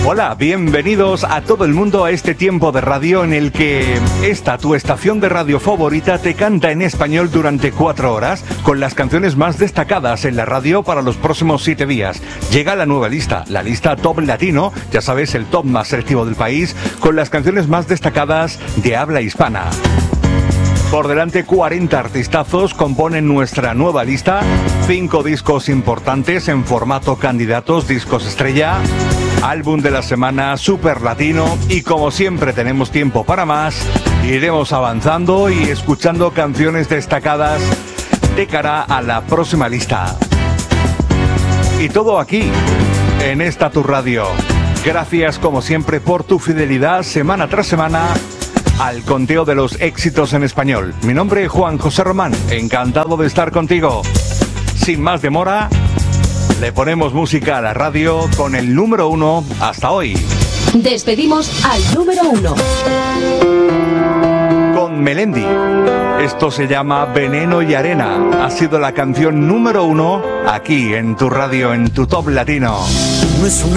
Hola, bienvenidos a todo el mundo a este tiempo de radio en el que esta, tu estación de radio favorita, te canta en español durante 4 horas con las canciones más destacadas en la radio para los próximos 7 días. Llega la nueva lista, la lista Top Latino, ya sabes, el top más selectivo del país, con las canciones más destacadas de habla hispana. Por delante 40 artistazos componen nuestra nueva lista, 5 discos importantes en formato candidatos, discos estrella, álbum de la semana, super latino y como siempre tenemos tiempo para más, iremos avanzando y escuchando canciones destacadas de cara a la próxima lista. Y todo aquí, en esta tu radio. Gracias como siempre por tu fidelidad semana tras semana al conteo de los éxitos en español. Mi nombre es Juan José Román, encantado de estar contigo. Sin más demora, le ponemos música a la radio con el número 1 hasta hoy. Despedimos al número 1. Con Melendi. Esto se llama Veneno y Arena. Ha sido la canción número 1 aquí en tu radio, en tu Top Latino. No es una